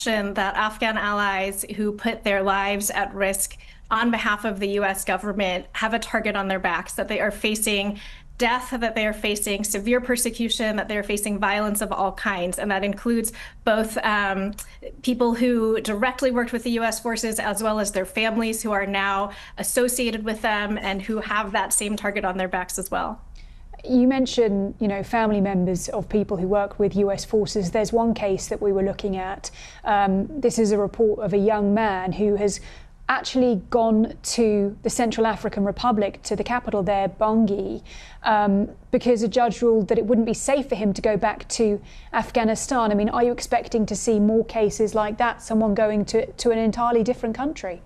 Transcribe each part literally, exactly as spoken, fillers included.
that Afghan allies who put their lives at risk on behalf of the U S government have a target on their backs, that they are facing death, that they are facing severe persecution, that they're facing violence of all kinds. And that includes both um, people who directly worked with the U S forces, as well as their families who are now associated with them and who have that same target on their backs as well. You mentioned, you know, family members of people who work with U S forces. There's one case that we were looking at. Um, this is a report of a young man who has actually gone to the Central African Republic, to the capital there, Bangui, um, because a judge ruled that it wouldn't be safe for him to go back to Afghanistan. I mean, are you expecting to see more cases like that, someone going to, to an entirely different country?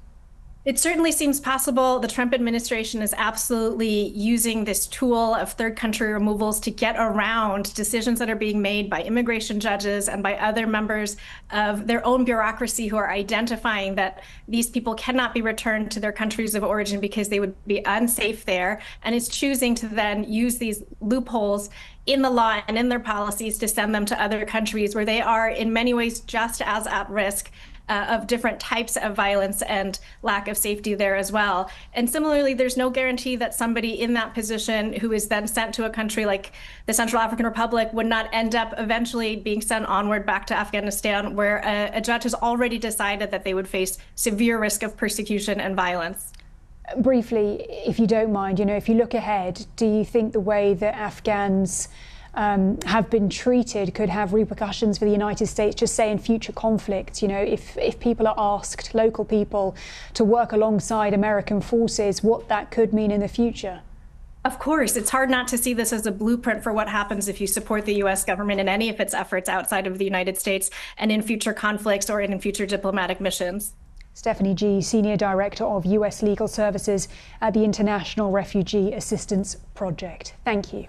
It certainly seems possible. The Trump administration is absolutely using this tool of third country removals to get around decisions that are being made by immigration judges and by other members of their own bureaucracy who are identifying that these people cannot be returned to their countries of origin because they would be unsafe there, and is choosing to then use these loopholes in the law and in their policies to send them to other countries where they are in many ways just as at risk Uh, of different types of violence and lack of safety there as well. And similarly, there's no guarantee that somebody in that position who is then sent to a country like the Central African Republic would not end up eventually being sent onward back to Afghanistan, where a, a judge has already decided that they would face severe risk of persecution and violence. Briefly, if you don't mind, you know, if you look ahead, do you think the way that Afghans Um, have been treated could have repercussions for the United States, just say in future conflicts? You know, if, if people are asked, local people, to work alongside American forces, what that could mean in the future? Of course, it's hard not to see this as a blueprint for what happens if you support the U S government in any of its efforts outside of the United States and in future conflicts or in future diplomatic missions. Stephanie Gee, Senior Director of U S Legal Services at the International Refugee Assistance Project. Thank you.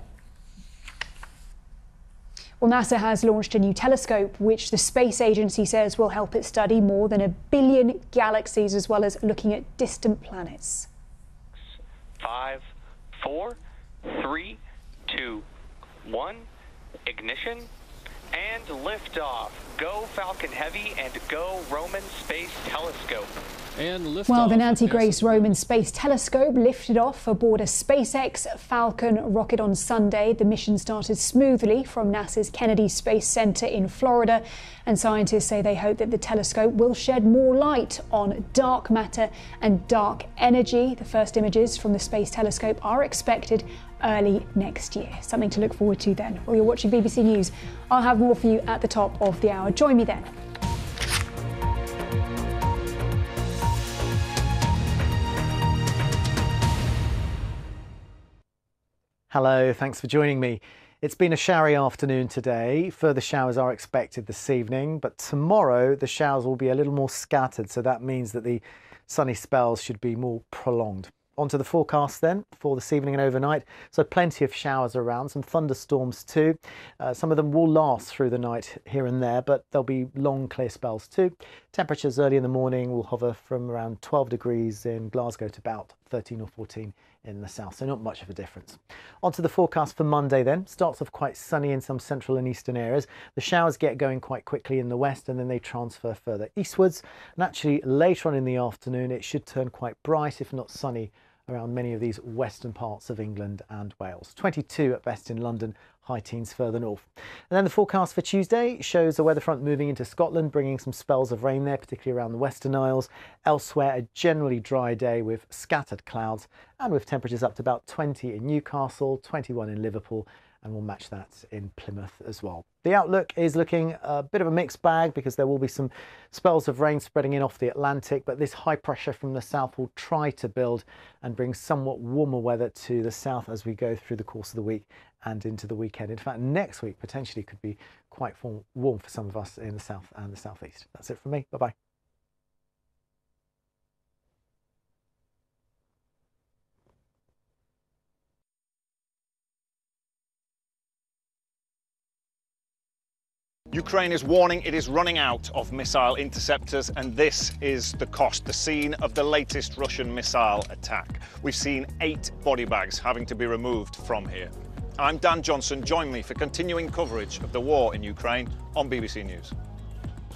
Well, NASA has launched a new telescope, which the space agency says will help it study more than a billion galaxies, as well as looking at distant planets. Five, four, three, two, one, ignition, and liftoff. Go Falcon Heavy and go Roman Space Telescope. And lift well, off. the Nancy Grace Roman Space Telescope lifted off aboard a SpaceX Falcon rocket on Sunday. The mission started smoothly from NASA's Kennedy Space Center in Florida, and scientists say they hope that the telescope will shed more light on dark matter and dark energy. The first images from the Space Telescope are expected early next year. Something to look forward to then. While you're watching B B C News, I'll have more for you at the top of the hour. Join me then. Hello, thanks for joining me. It's been a showery afternoon today. Further showers are expected this evening, but tomorrow the showers will be a little more scattered, so that means that the sunny spells should be more prolonged. On to the forecast then for this evening and overnight. So plenty of showers around, some thunderstorms too. Uh, some of them will last through the night here and there, but there'll be long clear spells too. Temperatures early in the morning will hover from around twelve degrees in Glasgow to about thirteen or fourteen in the south, so not much of a difference. On to the forecast for Monday then. Starts off quite sunny in some central and eastern areas. The showers get going quite quickly in the west, and then they transfer further eastwards. And actually later on in the afternoon it should turn quite bright, if not sunny, around many of these western parts of England and Wales. twenty-two at best in London, high teens further north. And then the forecast for Tuesday shows a weather front moving into Scotland, bringing some spells of rain there, particularly around the Western Isles. Elsewhere, a generally dry day with scattered clouds and with temperatures up to about twenty in Newcastle, twenty-one in Liverpool, and we'll match that in Plymouth as well. The outlook is looking a bit of a mixed bag because there will be some spells of rain spreading in off the Atlantic, but this high pressure from the south will try to build and bring somewhat warmer weather to the south as we go through the course of the week and into the weekend. In fact, next week potentially could be quite warm for some of us in the south and the southeast. That's it from me. Bye-bye. Ukraine is warning it is running out of missile interceptors, and this is the cost, the scene of the latest Russian missile attack. We've seen eight body bags having to be removed from here. I'm Dan Johnson. Join me for continuing coverage of the war in Ukraine on B B C News.